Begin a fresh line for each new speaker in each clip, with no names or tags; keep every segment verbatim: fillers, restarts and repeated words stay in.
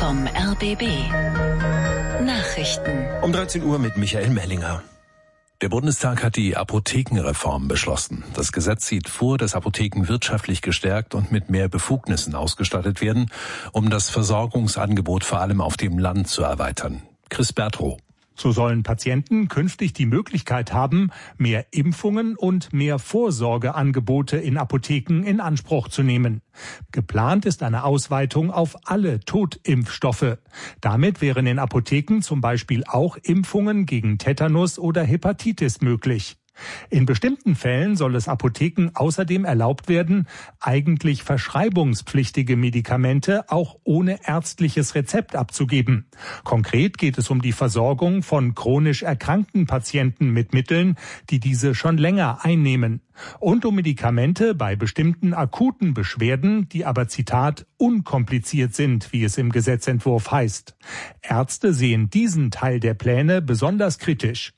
vom R B B. Nachrichten.
Um dreizehn Uhr mit Michael Mellinger. Der Bundestag hat die Apothekenreform beschlossen. Das Gesetz sieht vor, dass Apotheken wirtschaftlich gestärkt und mit mehr Befugnissen ausgestattet werden, um das Versorgungsangebot vor allem auf dem Land zu erweitern. Chris Bertrow.
So sollen Patienten künftig die Möglichkeit haben, mehr Impfungen und mehr Vorsorgeangebote in Apotheken in Anspruch zu nehmen. Geplant ist eine Ausweitung auf alle Totimpfstoffe. Damit wären in Apotheken zum Beispiel auch Impfungen gegen Tetanus oder Hepatitis möglich. In bestimmten Fällen soll es Apotheken außerdem erlaubt werden, eigentlich verschreibungspflichtige Medikamente auch ohne ärztliches Rezept abzugeben. Konkret geht es um die Versorgung von chronisch erkrankten Patienten mit Mitteln, die diese schon länger einnehmen. Und um Medikamente bei bestimmten akuten Beschwerden, die aber, Zitat, unkompliziert sind, wie es im Gesetzentwurf heißt. Ärzte sehen diesen Teil der Pläne besonders kritisch.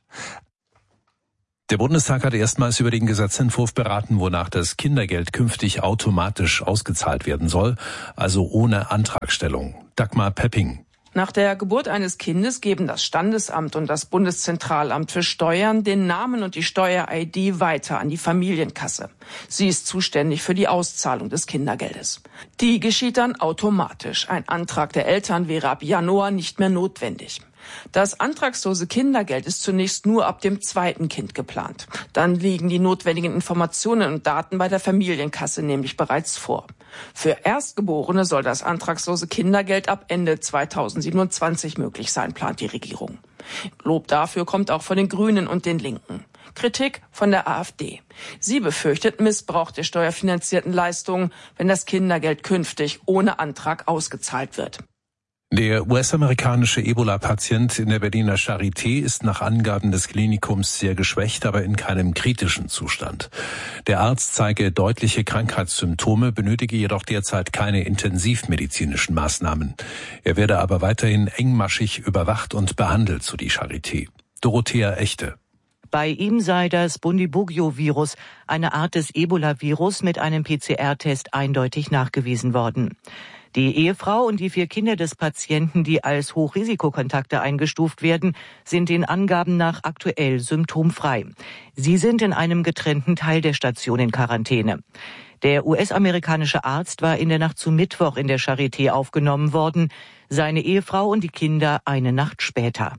Der Bundestag hat erstmals über den Gesetzentwurf beraten, wonach das Kindergeld künftig automatisch ausgezahlt werden soll, also ohne Antragstellung. Dagmar Pepping.
Nach der Geburt eines Kindes geben das Standesamt und das Bundeszentralamt für Steuern den Namen und die Steuer-I D weiter an die Familienkasse. Sie ist zuständig für die Auszahlung des Kindergeldes. Die geschieht dann automatisch. Ein Antrag der Eltern wäre ab Januar nicht mehr notwendig. Das antragslose Kindergeld ist zunächst nur ab dem zweiten Kind geplant. Dann liegen die notwendigen Informationen und Daten bei der Familienkasse nämlich bereits vor. Für Erstgeborene soll das antragslose Kindergeld ab Ende zweitausendsiebenundzwanzig möglich sein, plant die Regierung. Lob dafür kommt auch von den Grünen und den Linken. Kritik von der AfD. Sie befürchtet Missbrauch der steuerfinanzierten Leistungen, wenn das Kindergeld künftig ohne Antrag ausgezahlt wird.
Der U S-amerikanische Ebola-Patient in der Berliner Charité ist nach Angaben des Klinikums sehr geschwächt, aber in keinem kritischen Zustand. Der Arzt zeige deutliche Krankheitssymptome, benötige jedoch derzeit keine intensivmedizinischen Maßnahmen. Er werde aber weiterhin engmaschig überwacht und behandelt, so die Charité. Dorothea Echte.
Bei ihm sei das Bundibugyo-Virus, eine Art des Ebola-Virus, mit einem P C R-Test eindeutig nachgewiesen worden. Die Ehefrau und die vier Kinder des Patienten, die als Hochrisikokontakte eingestuft werden, sind den Angaben nach aktuell symptomfrei. Sie sind in einem getrennten Teil der Station in Quarantäne. Der U S-amerikanische Arzt war in der Nacht zu Mittwoch in der Charité aufgenommen worden, seine Ehefrau und die Kinder eine Nacht später.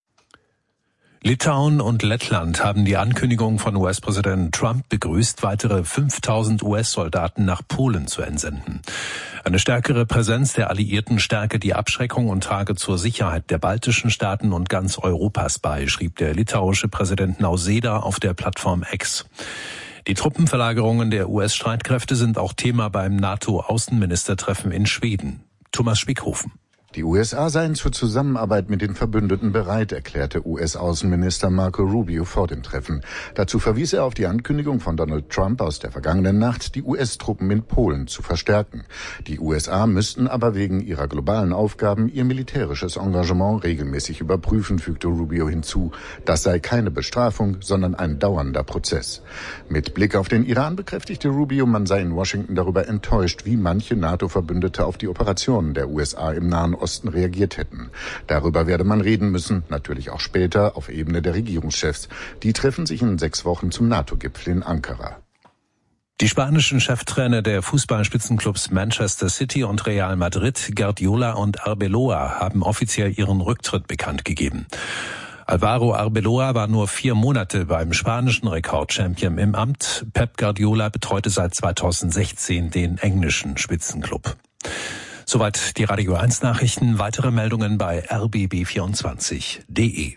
Litauen und Lettland haben die Ankündigung von U S-Präsident Trump begrüßt, weitere fünftausend U S-Soldaten nach Polen zu entsenden. Eine stärkere Präsenz der Alliierten stärke die Abschreckung und trage zur Sicherheit der baltischen Staaten und ganz Europas bei, schrieb der litauische Präsident Nausėda auf der Plattform X. Die Truppenverlagerungen der U S-Streitkräfte sind auch Thema beim NATO-Außenministertreffen in Schweden. Thomas Spickhofen.
Die U S A seien zur Zusammenarbeit mit den Verbündeten bereit, erklärte U S-Außenminister Marco Rubio vor dem Treffen. Dazu verwies er auf die Ankündigung von Donald Trump aus der vergangenen Nacht, die U S-Truppen in Polen zu verstärken. Die U S A müssten aber wegen ihrer globalen Aufgaben ihr militärisches Engagement regelmäßig überprüfen, fügte Rubio hinzu. Das sei keine Bestrafung, sondern ein dauernder Prozess. Mit Blick auf den Iran bekräftigte Rubio, man sei in Washington darüber enttäuscht, wie manche NATO-Verbündete auf die Operationen der U S A im Nahen Osten reagiert hätten. Darüber werde man reden müssen, natürlich auch später auf Ebene der Regierungschefs. Die treffen sich in sechs Wochen zum NATO-Gipfel in Ankara.
Die spanischen Cheftrainer der Fußballspitzenclubs Manchester City und Real Madrid, Guardiola und Arbeloa, haben offiziell ihren Rücktritt bekannt gegeben. Alvaro Arbeloa war nur vier Monate beim spanischen Rekordchampion im Amt. Pep Guardiola betreute seit zweitausendsechzehn den englischen Spitzenclub. Soweit die Radio eins Nachrichten. Weitere Meldungen bei r b b vierundzwanzig punkt d e.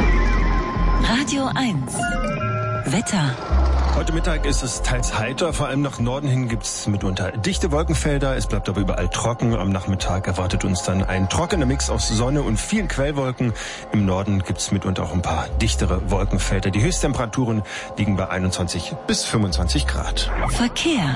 Radio eins. Wetter.
Heute Mittag ist es teils heiter, vor allem nach Norden hin gibt es mitunter dichte Wolkenfelder. Es bleibt aber überall trocken. Am Nachmittag erwartet uns dann ein trockener Mix aus Sonne und vielen Quellwolken. Im Norden gibt es mitunter auch ein paar dichtere Wolkenfelder. Die Höchsttemperaturen liegen bei einundzwanzig bis fünfundzwanzig Grad.
Verkehr.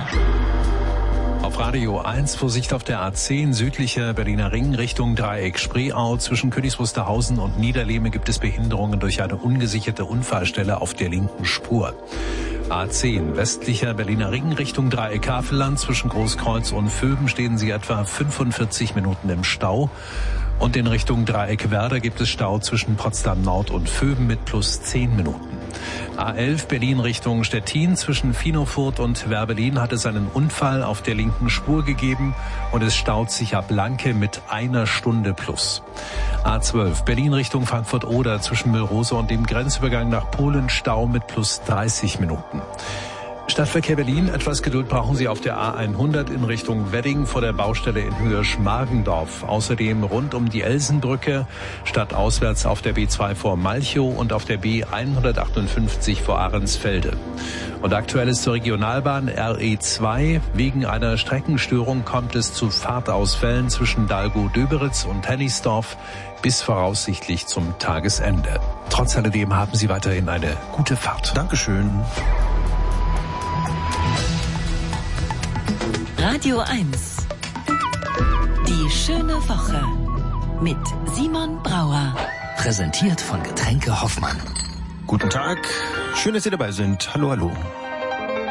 Auf Radio eins, Vorsicht auf der A zehn, südlicher Berliner Ring Richtung Dreieck Spreeau. Zwischen Königs Wusterhausen und Niederlehme gibt es Behinderungen durch eine ungesicherte Unfallstelle auf der linken Spur. A zehn, westlicher Berliner Ring Richtung Dreieck Havelland. Zwischen Großkreuz und Vöben stehen Sie etwa fünfundvierzig Minuten im Stau. Und in Richtung Dreieck Werder gibt es Stau zwischen Potsdam Nord und Vöben mit plus zehn Minuten. A elf Berlin Richtung Stettin. Zwischen Finofurt und Werbelin hat es einen Unfall auf der linken Spur gegeben und es staut sich ab Lanke mit einer Stunde plus. A zwölf Berlin Richtung Frankfurt-Oder. Zwischen Müllrose und dem Grenzübergang nach Polen Stau mit plus dreißig Minuten. Stadtverkehr Berlin, etwas Geduld brauchen Sie auf der A hundert in Richtung Wedding vor der Baustelle in Höhe Schmargendorf. Außerdem rund um die Elsenbrücke, stadtauswärts auf der B zwei vor Malchow und auf der B hundertachtundfünfzig vor Ahrensfelde. Und aktuell ist zur Regionalbahn R E zwei. Wegen einer Streckenstörung kommt es zu Fahrtausfällen zwischen Dahlgow-Döberitz und Hennigsdorf bis voraussichtlich zum Tagesende. Trotz alledem haben Sie weiterhin eine gute Fahrt.
Dankeschön.
Radio eins. Die schöne Woche mit Simon Brauer.
Präsentiert von Getränke Hoffmann. Guten Tag, schön, dass Sie dabei sind. Hallo, hallo.